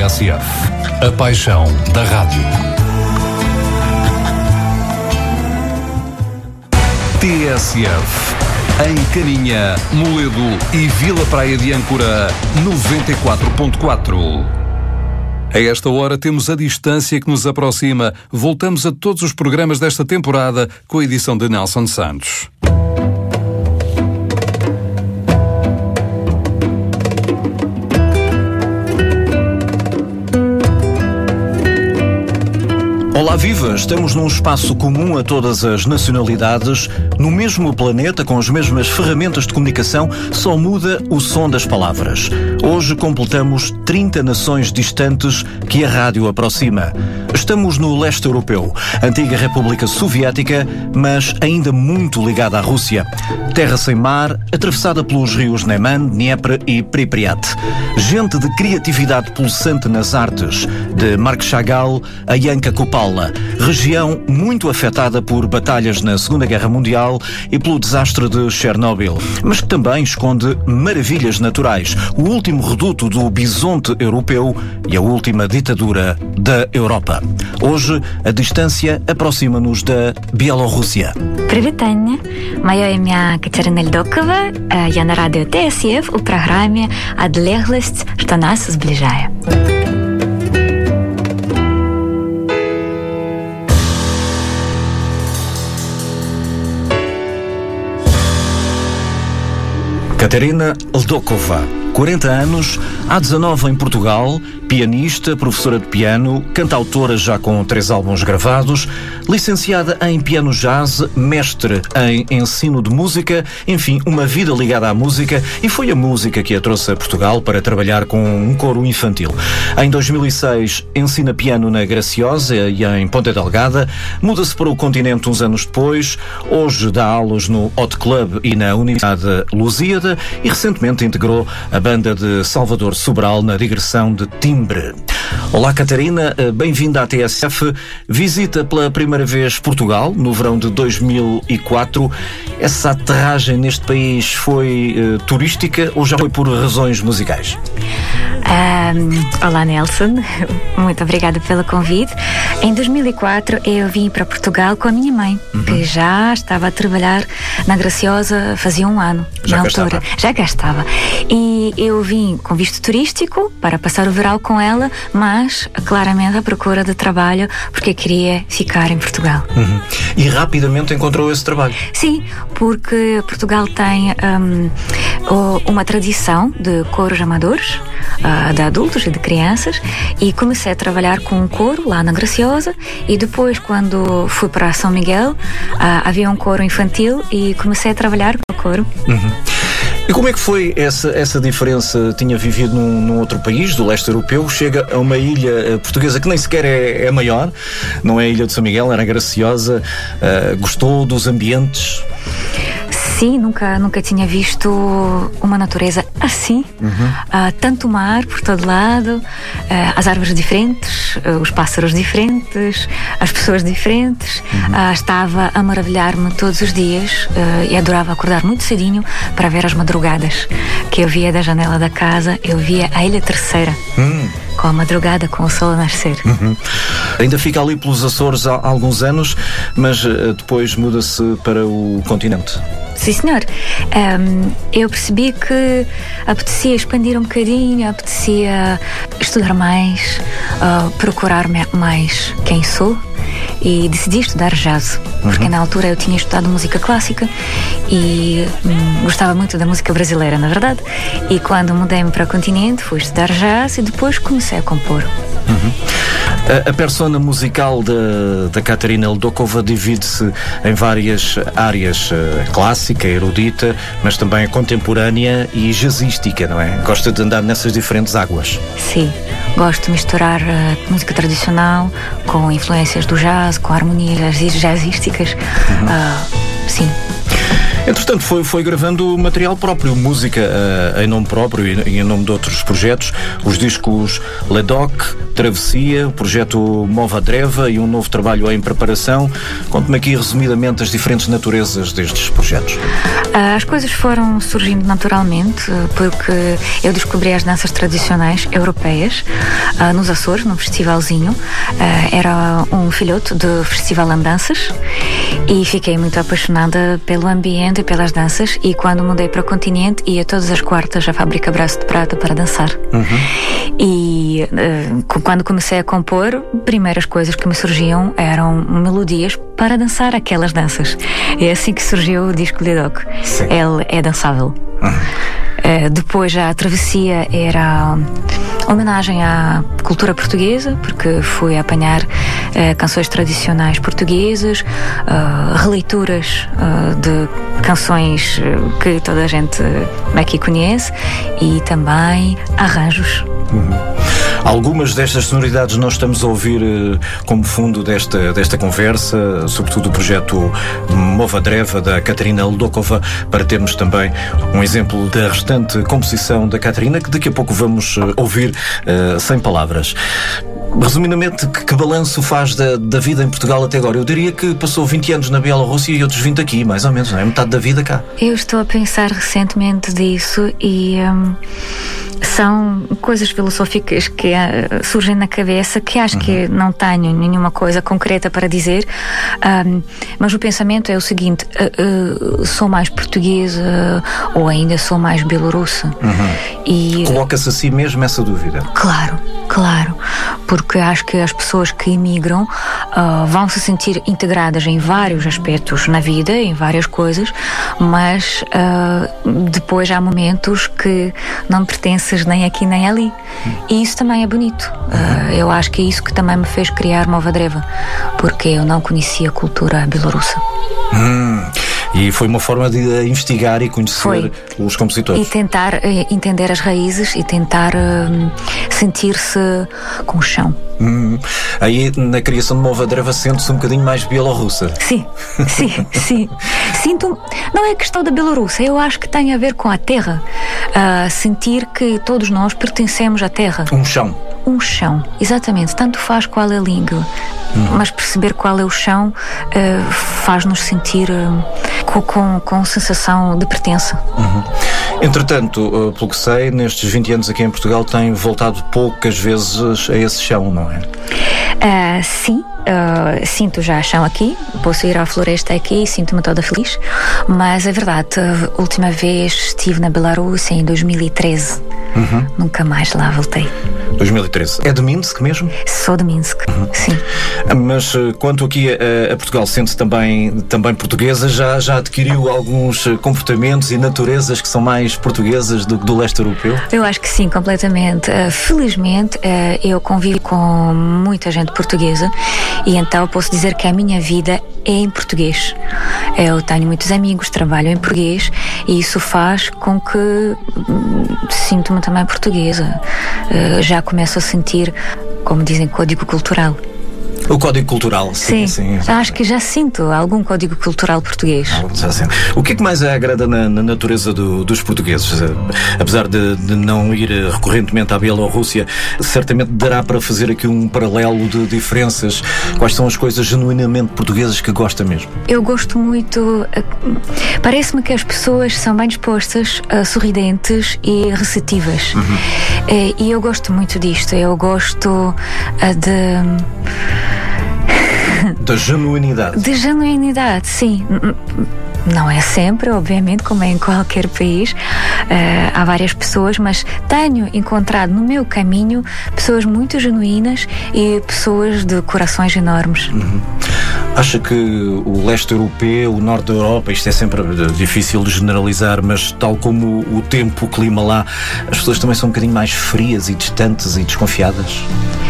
TSF, a paixão da rádio. TSF, em Caninha, Moledo e Vila Praia de Âncora, 94.4. A esta hora temos a distância que nos aproxima. Voltamos a todos os programas desta temporada com a edição de Nelson Santos. Olá, viva! Estamos num espaço comum a todas as nacionalidades, no mesmo planeta, com as mesmas ferramentas de comunicação, só muda o som das palavras. Hoje completamos 30 nações distantes que a rádio aproxima. Estamos no leste europeu, antiga República Soviética, mas ainda muito ligada à Rússia. Terra sem mar, atravessada pelos rios Neman, Dnieper e Pripyat. Gente de criatividade pulsante nas artes, de Marc Chagall a Yanka Kupala. Região muito afetada por batalhas na Segunda Guerra Mundial e pelo desastre de Chernobyl, mas que também esconde maravilhas naturais, o último reduto do bisonte europeu e a última ditadura da Europa. Hoje, a distância aproxima-nos da Bielorrússia. Привітання. Моє ім'я Катерина Льдокова. Я на радіо ТСФ у програмі «Одлеглость, що нас зближає». Caterina Ldokova, 40 anos, há 19 em Portugal, pianista, professora de piano, cantautora já com 3 álbuns gravados, licenciada em piano jazz, mestre em ensino de música, enfim, uma vida ligada à música, e foi a música que a trouxe a Portugal para trabalhar com um coro infantil. Em 2006 ensina piano na Graciosa e em Ponta Delgada, muda-se para o continente uns anos depois, hoje dá aulas no Hot Club e na Universidade Lusíada e recentemente integrou a banda de Salvador Sobral na digressão de Timbre. Olá, Catarina, bem-vinda à TSF. Visita pela primeira vez Portugal no verão de 2004. Essa aterragem neste país foi turística ou já foi por razões musicais? Olá, Nelson. Muito obrigada pelo convite. Em 2004 eu vim para Portugal com a minha mãe, que já estava a trabalhar na Graciosa fazia um ano, já na altura. Estava. Já cá estava. E eu vim com visto turístico para passar o verão com ela, mas claramente à procura de trabalho, porque queria ficar em Portugal. E rapidamente encontrou esse trabalho? Sim, porque Portugal tem uma tradição de coros amadores, de adultos e de crianças, e comecei a trabalhar com um coro lá na Graciosa, e depois, quando fui para São Miguel, havia um coro infantil e comecei a trabalhar com o coro. E como é que foi essa diferença? Tinha vivido num outro país, do leste europeu, chega a uma ilha portuguesa que nem sequer é maior, não é a Ilha de São Miguel, era Graciosa. Gostou dos ambientes? Sim, nunca tinha visto uma natureza assim. Tanto mar por todo lado, as árvores diferentes, os pássaros diferentes, as pessoas diferentes. Estava a maravilhar-me todos os dias e adorava acordar muito cedinho para ver as madrugadas, que eu via da janela da casa, eu via a Ilha Terceira. Com a madrugada, com o sol a nascer. Ainda fica ali pelos Açores há alguns anos, mas depois muda-se para o continente. Sim, senhor. Eu percebi que apetecia expandir um bocadinho, apetecia estudar mais, procurar mais quem sou, e decidi estudar jazz, porque na altura eu tinha estudado música clássica e gostava muito da música brasileira, na verdade, e quando mudei-me para o continente fui estudar jazz e depois comecei a compor. A persona musical da Caterina Ldokova divide-se em várias áreas, clássica, erudita, mas também contemporânea e jazzística, não é? Gosta de andar nessas diferentes águas. Sim, gosto de misturar música tradicional com influências do jazz, com harmonias jazzísticas. Sim. Entretanto, foi gravando material próprio, música em nome próprio e em nome de outros projetos, os discos Ledoc, Travessia, o projeto Mova Dreva e um novo trabalho em preparação. Conte-me aqui resumidamente as diferentes naturezas destes projetos. As coisas foram surgindo naturalmente porque eu descobri as danças tradicionais europeias nos Açores, num festivalzinho. Era um filhote do Festival Andanças e fiquei muito apaixonada pelo ambiente e pelas danças, e quando mudei para o continente ia todas as quartas à Fábrica Braço de Prata para dançar. E quando comecei a compor, primeiras coisas que me surgiam eram melodias para dançar aquelas danças. É assim que surgiu o disco Ledoc. Ele é dançável. Depois já a Travessia era homenagem à cultura portuguesa, porque fui apanhar canções tradicionais portuguesas, releituras de canções que toda a gente aqui conhece, e também arranjos. Algumas destas sonoridades nós estamos a ouvir como fundo desta conversa, sobretudo o projeto Mova Dreva, da Katarina Ldokova, para termos também um exemplo da restante composição da Katarina, que daqui a pouco vamos ouvir sem palavras. Resumidamente, que balanço faz da vida em Portugal até agora? Eu diria que passou 20 anos na Bielorrússia e outros 20 aqui, mais ou menos, não é? Metade da vida cá. Eu estou a pensar recentemente disso e são coisas filosóficas que surgem na cabeça, que acho que não tenho nenhuma coisa concreta para dizer, mas o pensamento é o seguinte: sou mais portuguesa ou ainda sou mais bielorrussa? E coloca-se a si mesmo essa dúvida? Claro, porque acho que as pessoas que emigram vão se sentir integradas em vários aspectos na vida, em várias coisas, mas depois há momentos que não pertences nem aqui nem ali, e isso também é bonito. Eu acho que é isso que também me fez criar Mova Dreva, porque eu não conhecia a cultura bielorrussa. E foi uma forma de investigar e conhecer os compositores. E tentar entender as raízes e tentar sentir-se com o chão. Aí na criação de Mova Dreva sente-se um bocadinho mais bielorrussa. Sim. Sinto, não é questão da Bielorrússia, eu acho que tem a ver com a terra. Sentir que todos nós pertencemos à terra. Um chão, exatamente. Tanto faz qual é a língua, mas perceber qual é o chão faz-nos sentir com sensação de pertença. Entretanto, pelo que sei, nestes 20 anos aqui em Portugal tem voltado poucas vezes a esse chão, não é? Sim. Sinto já chão aqui, posso ir à floresta aqui e sinto-me toda feliz, mas é verdade, a última vez estive na Bielorrússia em 2013. Nunca mais lá voltei. 2013. É de Minsk mesmo? Sou de Minsk, sim. Mas quanto aqui a Portugal, sente-se também portuguesa? Já adquiriu alguns comportamentos e naturezas que são mais portuguesas do leste europeu? Eu acho que sim, completamente. Felizmente, eu convivo com muita gente portuguesa e então posso dizer que a minha vida é em português. Eu tenho muitos amigos, trabalho em português e isso faz com que sinto-me também portuguesa. Já começo a sentir, como dizem, código cultural. O código cultural, sim. Acho que já sinto algum código cultural português. O que é que mais a agrada na natureza dos portugueses? Apesar de não ir recorrentemente à Bielorrússia, certamente dará para fazer aqui um paralelo de diferenças. Quais são as coisas genuinamente portuguesas que gosta mesmo? Eu gosto muito. Parece-me que as pessoas são bem dispostas, sorridentes e receptivas. E eu gosto muito disto. Eu gosto da genuinidade. De genuinidade, sim. Não é sempre, obviamente, como é em qualquer país. Há várias pessoas, mas tenho encontrado no meu caminho pessoas muito genuínas e pessoas de corações enormes. Acha que o leste europeu, o norte da Europa, isto é sempre difícil de generalizar, mas tal como o tempo, o clima lá, as pessoas também são um bocadinho mais frias e distantes e desconfiadas?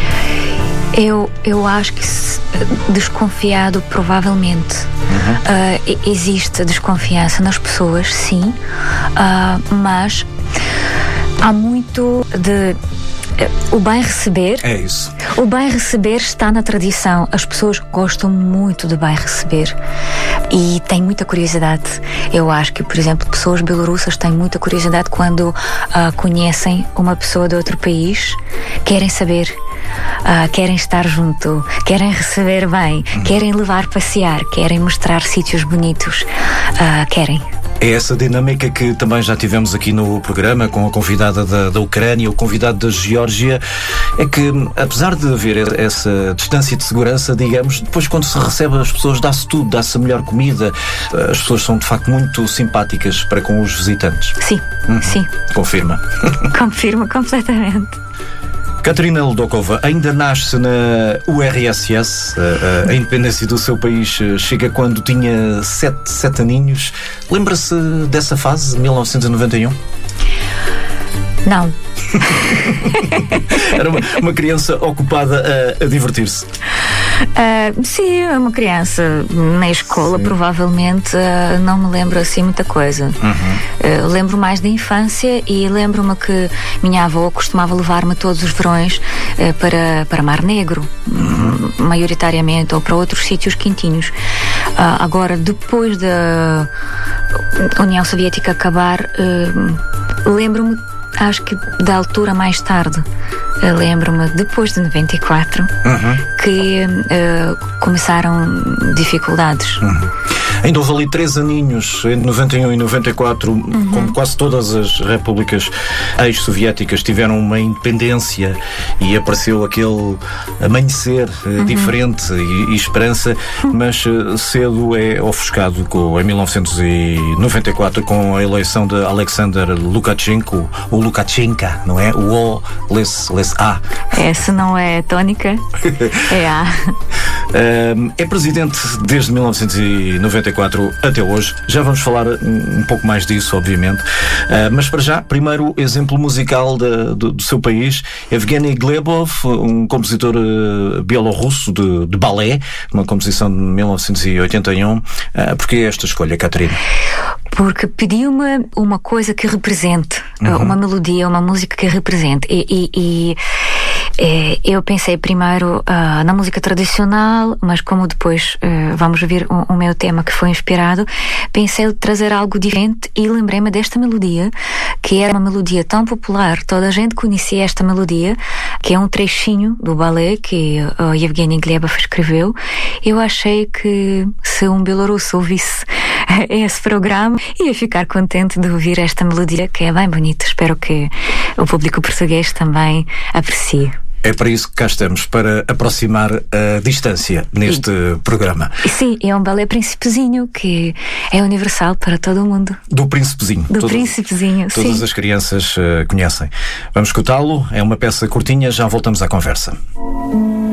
Eu acho que desconfiado, provavelmente. Existe desconfiança nas pessoas, sim, mas há muito de o bem receber. É isso. O bem receber está na tradição. As pessoas gostam muito de bem receber. e tem muita curiosidade. Eu acho que, por exemplo, pessoas bielorrussas têm muita curiosidade quando conhecem uma pessoa de outro país, querem saber, querem estar junto, querem receber bem, querem levar passear, querem mostrar sítios bonitos, querem. É essa dinâmica que também já tivemos aqui no programa com a convidada da Ucrânia, o convidado da Geórgia, é que apesar de haver essa distância de segurança, digamos, depois quando se recebe as pessoas dá-se tudo, dá-se a melhor comida, as pessoas são de facto muito simpáticas para com os visitantes. Sim, sim. Confirma. Confirma completamente. Katerina Ledokova ainda nasce na URSS, a independência do seu país chega quando tinha 7 aninhos. Lembra-se dessa fase, 1991? Não. Era uma criança ocupada a divertir-se. Sim, uma criança na escola, sim. Provavelmente não me lembro assim muita coisa. Lembro mais da infância e lembro-me que minha avó costumava levar-me todos os verões para Mar Negro, maioritariamente, ou para outros sítios quentinhos. Agora, depois da União Soviética acabar, lembro-me, acho que da altura mais tarde, lembro-me depois de 94 que começaram dificuldades. Ainda houve ali 3 aninhos, entre 91 e 94, como quase todas as repúblicas ex-soviéticas tiveram uma independência e apareceu aquele amanhecer diferente e esperança, mas cedo é ofuscado em 1994 com a eleição de Alexander Lukashenko, ou Lukashenka, não é? O O, les A. Essa não é tónica, é A. É presidente desde 1994 até hoje. Já vamos falar um pouco mais disso, obviamente. Mas para já, primeiro exemplo musical do seu país, Evgeny Glebov, um compositor bielorrusso de balé, uma composição de 1981. Porquê esta escolha, Katerina? Porque pediu-me uma coisa que represente, uma melodia, uma música que represente. E eu pensei primeiro na música tradicional, mas como depois vamos ver o meu tema que foi inspirado, pensei em trazer algo diferente e lembrei-me desta melodia, que era uma melodia tão popular, toda a gente conhecia esta melodia, que é um trechinho do balé que Evgeny Glebov escreveu. Eu achei que se um bielorrusso ouvisse esse programa ia ficar contente de ouvir esta melodia, que é bem bonita. Espero que o público português também aprecie. É para isso que cá estamos, para aproximar a distância neste programa. Sim, é um balé Príncipezinho que é universal para todo o mundo. Do Príncipezinho. Príncipezinho, sim. Todas as crianças conhecem. Vamos escutá-lo, é uma peça curtinha, já voltamos à conversa.